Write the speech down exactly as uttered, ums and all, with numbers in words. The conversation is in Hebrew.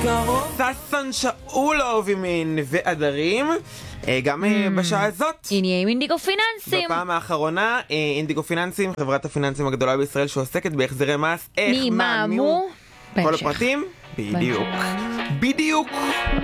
ששון שאולוב עם נווה עדרים, גם בשעה הזאת. הנה עם אינדיגו פיננסים. בפעם האחרונה, אינדיגו פיננסים, חברת הפיננסים הגדולה בישראל שעוסקת בהחזרי מס. איך, מה, מי הוא? כל הפרטים? בדיוק. בדיוק.